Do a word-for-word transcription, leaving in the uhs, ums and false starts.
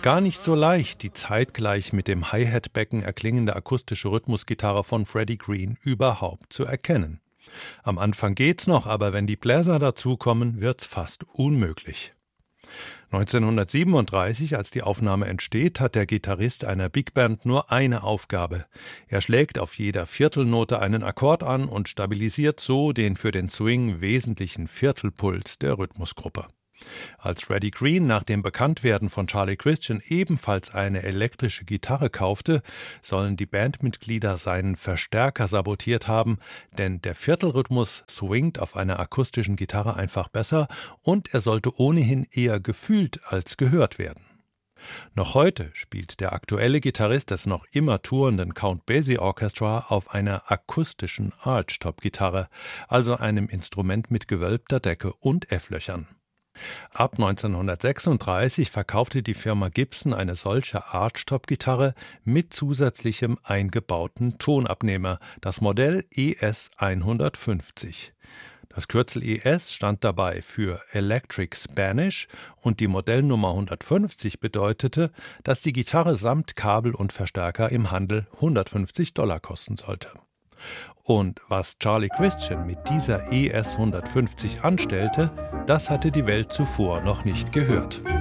Gar nicht so leicht, die zeitgleich mit dem Hi-Hat-Becken erklingende akustische Rhythmusgitarre von Freddie Green überhaupt zu erkennen. Am Anfang geht's noch, aber wenn die Bläser dazukommen, wird's fast unmöglich. neunzehnhundertsiebenunddreißig, als die Aufnahme entsteht, hat der Gitarrist einer Big Band nur eine Aufgabe. Er schlägt auf jeder Viertelnote einen Akkord an und stabilisiert so den für den Swing wesentlichen Viertelpuls der Rhythmusgruppe. Als Freddie Green nach dem Bekanntwerden von Charlie Christian ebenfalls eine elektrische Gitarre kaufte, sollen die Bandmitglieder seinen Verstärker sabotiert haben, denn der Viertelrhythmus swingt auf einer akustischen Gitarre einfach besser und er sollte ohnehin eher gefühlt als gehört werden. Noch heute spielt der aktuelle Gitarrist des noch immer tourenden Count Basie Orchestra auf einer akustischen Archtop-Gitarre, also einem Instrument mit gewölbter Decke und F-Löchern. Ab neunzehnhundertsechsunddreißig verkaufte die Firma Gibson eine solche Archtop-Gitarre mit zusätzlichem eingebauten Tonabnehmer, das Modell E S hundertfünfzig. Das Kürzel E S stand dabei für Electric Spanish und die Modellnummer hundertfünfzig bedeutete, dass die Gitarre samt Kabel und Verstärker im Handel hundertfünfzig Dollar kosten sollte. Und was Charlie Christian mit dieser E S hundertfünfzig anstellte, das hatte die Welt zuvor noch nicht gehört.